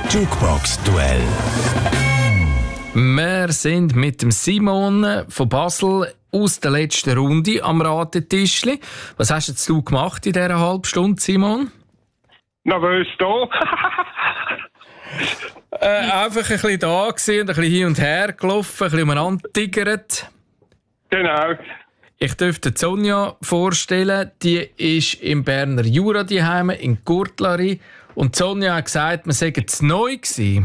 Jukebox-Duell. Wir sind mit dem Simon von Basel aus der letzten Runde am Ratetischli. Was hast jetzt du gemacht in dieser halben Stunde, Simon? Nervös da. Einfach ein bisschen da gewesen und ein bisschen hin und her gelaufen, ein bisschen umeinander tigert. Genau. Ich dürfte Sonja vorstellen, die ist im Berner Jura daheim, in Gurtlari. Und Sonja hat gesagt, wir seien zu neu gewesen.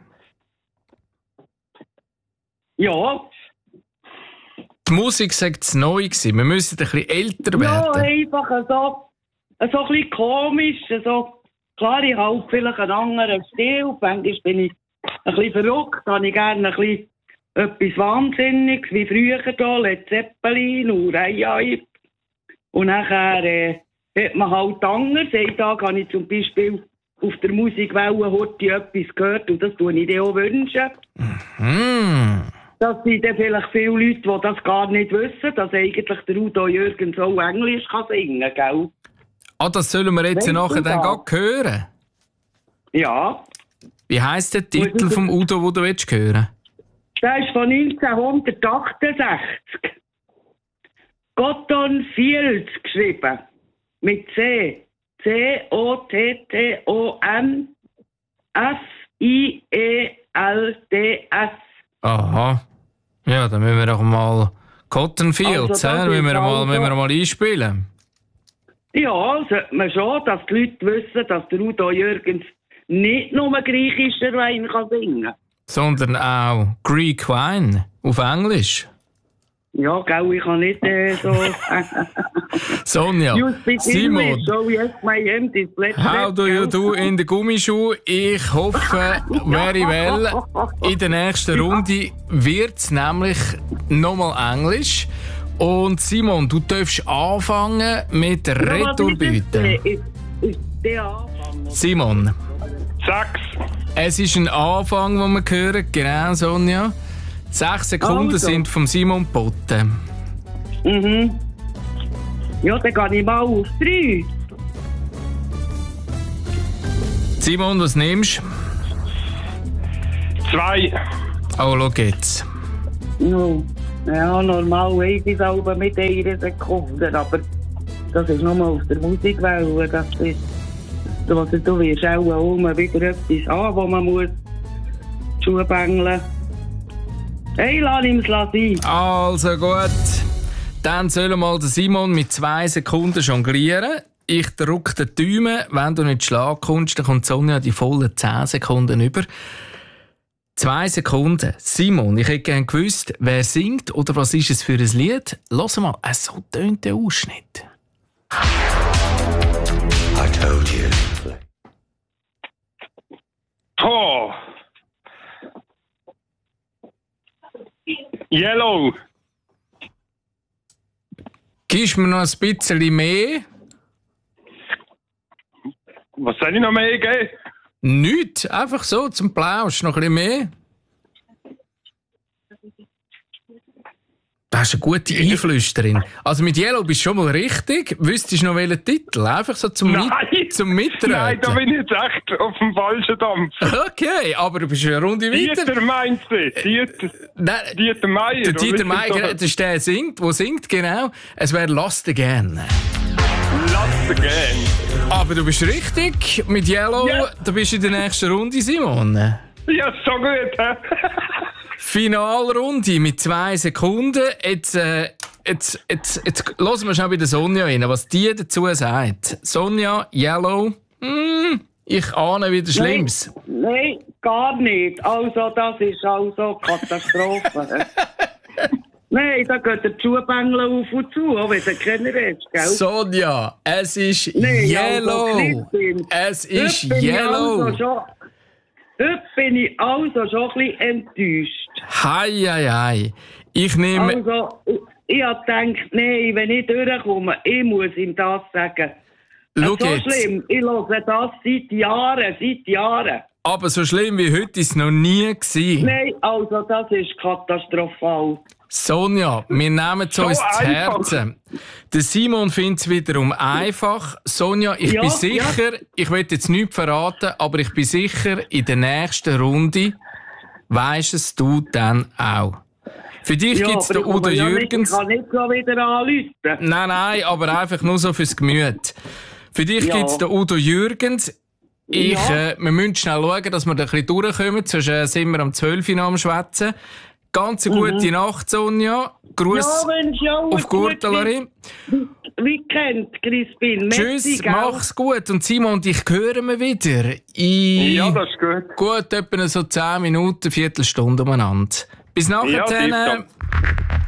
Ja. Die Musik sei zu neu gewesen. Wir müssen ein bisschen älter werden. Ja, einfach so ein bisschen komisch. So. Klar, ich habe vielleicht einen anderen Stil. Manchmal bin ich ein bisschen verrückt. Habe ich gerne ein bisschen etwas Wahnsinniges, wie früher hier, Led Zeppelin, Uriah. Und nachher hat man halt anders. Einen Tag habe ich zum Beispiel auf der Musikwelle heute etwas gehört und das tue ich dir auch wünschen. Das sind dann vielleicht viele Leute, die das gar nicht wissen, dass eigentlich der Udo Jürgens auch Englisch kann singen kann, gell? Ah, das sollen wir jetzt nachher dann gar hören? Ja. Wie heisst der Titel vom Udo, den du hören willst? Der ist von 1968. Cotton Fields geschrieben. Mit C. C-O-T-T-O-N-F-I-E-L-D-S. Aha. Ja, dann müssen wir doch mal Cotton Fields, müssen wir mal einspielen. Ja, sollte man schon, dass die Leute wissen, dass der Udo Jürgens nicht nur griechischer Wein kann singen kann. Sondern auch Greek Wine auf Englisch. Ja, gell, ich kann nicht so... Sonja, Simon, so yes, my hand is how do you do in den Gummischuh? Ich hoffe, very well. In der nächsten Runde wird es nämlich nochmal Englisch. Und Simon, du darfst anfangen mit Retourbüten. Simon. 6. Es ist ein Anfang, den wir hören. Genau, Sonja. 6 Sekunden sind vom Simon geboten. Mhm. Ja, dann gehe ich mal auf 3. Simon, was nimmst du? 2. Oh, schau jetzt. No. Ja, normal weiss ich es aber mit 1 Sekunde, aber das ist nur auf der Musikwelle. Das ist, du wirst auch wieder etwas haben, wo man muss Schuhe bängeln. Hey, lass ihm es sein. Also gut. Dann soll mal der Simon mit 2 Sekunden jonglieren. Ich drücke den Daumen. Wenn du nicht Schlag kommst, dann kommt Sonja die vollen 10 Sekunden über. 2 Sekunden. Simon, ich hätte gerne gewusst, wer singt oder was ist es für ein Lied? Hör mal, so tönt der Ausschnitt. I told you. Oh. Yellow. Gibst du mir noch ein bisschen mehr? Was soll ich noch mehr geben? Nichts, einfach so zum Plausch, noch ein bisschen mehr. Da ist eine gute Einflüsterin. Also mit Yellow bist du schon mal richtig. Wüsstest du noch welchen Titel? Einfach so zum Mitreden. Nein, da bin ich jetzt echt auf dem falschen Dampf. Okay, aber du bist eine Runde weiter. Dieter meinst du? Dieter Meier. Der Dieter Meier, das ist der, der singt, genau. Es wäre Lost Again. Lost Again. Aber du bist richtig. Mit Yellow, du bist in der nächsten Runde, Simon. Ja, so gut, hä? Finalrunde mit 2 Sekunden. Jetzt hören wir schnell bei der Sonja rein, was die dazu sagt. Sonja, Yellow, ich ahne wieder Schlimmes. Nein, gar nicht. Also, das ist also Katastrophe. Nein, da geht der Schuhbängel auf und zu, auch wenn du keiner ist, gell? Sonja, es ist Yellow. Es ist Yellow. Heute bin ich also schon ein bisschen enttäuscht. Hei. Ich nehme... Also, ich habe gedacht, nein, wenn ich durchkomme, ich muss ihm das sagen. Schau so jetzt. Schlimm, ich höre das seit Jahren. Aber so schlimm wie heute ist es noch nie gewesen. Nein, also das ist katastrophal. Sonja, wir nehmen es uns zu Herzen. Der Simon findet es wiederum einfach. Sonja, ich bin sicher, ich will jetzt nichts verraten, aber ich bin sicher, in der nächsten Runde weisst es du dann auch. Für dich gibt es den Udo Jürgens. Ich kann nicht so wieder anrufen. Nein, aber einfach nur so fürs Gemüt. Für dich gibt es den Udo Jürgens. Wir müssen schnell schauen, dass wir da ein bisschen durchkommen, sonst sind wir am 12 Uhr am Schwätzen. Ganz eine gute Nacht, Sonja. Gruß auf Gurtelari. Wie kennt Crispin? Tschüss, mach's gut. Und Simon, dich hören wir wieder. Ja, das ist gut. Gut, etwa so 10 Minuten, Viertelstunde umeinander. Bis nachher. Ja,